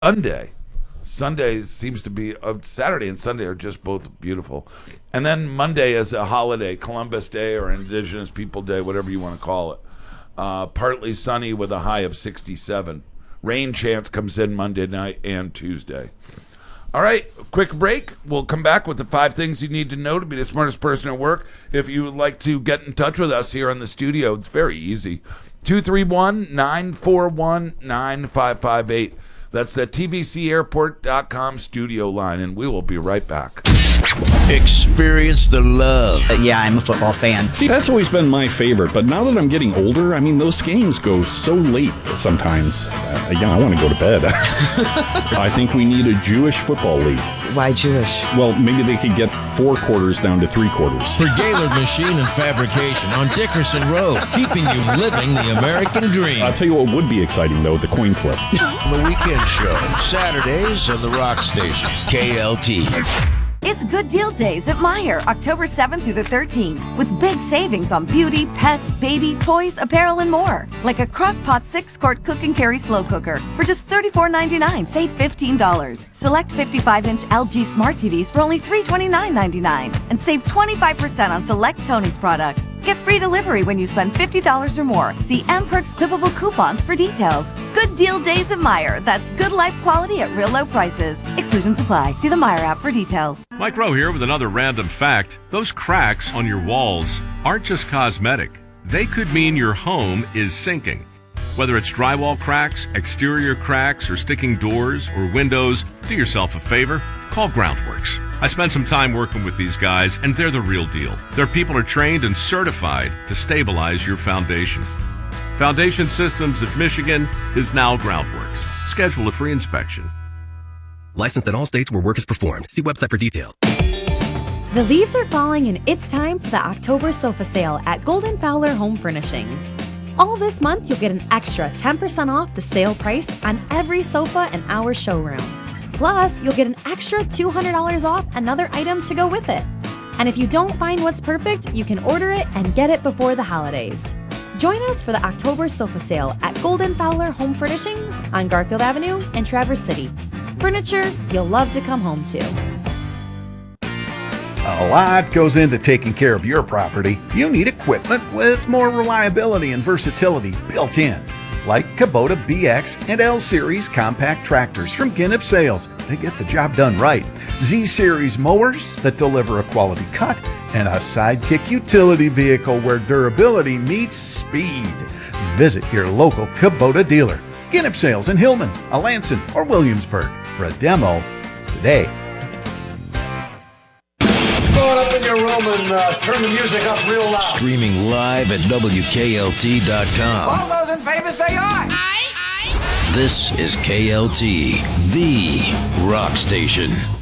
Sunday. Sunday seems to be Saturday and Sunday are just both beautiful. And then Monday is a holiday, Columbus Day or Indigenous People Day, whatever you want to call it. Partly sunny with a high of 67. Rain chance comes in Monday night and Tuesday. All right, quick break. We'll come back with the 5 things you need to know to be the smartest person at work. If you would like to get in touch with us here in the studio, it's very easy. 231-941-9558. That's the tvcairport.com studio line, and we will be right back. Experience the love. Yeah, I'm a football fan. See, that's always been my favorite, but now that I'm getting older, I mean, those games go so late sometimes. I want to go to bed. I think we need a Jewish football league. Why Jewish? Well, maybe they could get 4 quarters down to 3 quarters. For Gaylord Machine and Fabrication on Dickerson Road, keeping you living the American dream. I'll tell you what would be exciting, though, the coin flip. The Weekend Show, Saturdays on the Rock Station, KLT. It's Good Deal Days at Meijer, October 7th through the 13th, with big savings on beauty, pets, baby, toys, apparel, and more. Like a Crock-Pot 6-quart cook and carry slow cooker for just $34.99, save $15. Select 55-inch LG Smart TVs for only $329.99, and save 25% on select Tony's products. Get free delivery when you spend $50 or more. See M-Perks clippable coupons for details. Good Deal Days at Meijer. That's good life quality at real low prices. Exclusions apply. See the Meijer app for details. Mike Rowe here with another random fact. Those cracks on your walls aren't just cosmetic. They could mean your home is sinking. Whether it's drywall cracks, exterior cracks, or sticking doors or windows, do yourself a favor. Call Groundworks. I spent some time working with these guys, and they're the real deal. Their people are trained and certified to stabilize your foundation. Foundation Systems of Michigan is now Groundworks. Schedule a free inspection. Licensed in all states where work is performed. See website for details. The leaves are falling and it's time for the October sofa sale at Golden Fowler Home Furnishings. All this month, you'll get an extra 10% off the sale price on every sofa in our showroom. Plus, you'll get an extra $200 off another item to go with it. And if you don't find what's perfect, you can order it and get it before the holidays. Join us for the October sofa sale at Golden Fowler Home Furnishings on Garfield Avenue in Traverse City. Furniture you'll love to come home to. A lot goes into taking care of your property. You need equipment with more reliability and versatility built in, like Kubota BX and L Series compact tractors from Ginnip Sales. They get the job done right. Z Series mowers that deliver a quality cut, and a Sidekick utility vehicle where durability meets speed. Visit your local Kubota dealer. Ginnip Sales in Hillman, Alanson, or Williamsburg for a demo today. Go up in your room and turn the music up real loud. Streaming live at WKLT.com. All those in favor say aye. This is KLT, the rock station.